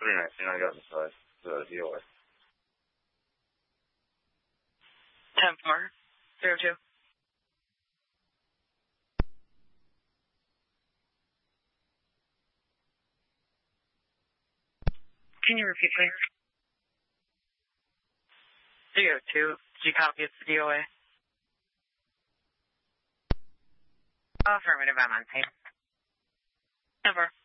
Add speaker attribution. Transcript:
Speaker 1: 319, I got inside the DOA.
Speaker 2: 10-4, 02. Can you repeat, please? 302. Did you copy it's the DOA? Affirmative, I'm on tape. Over.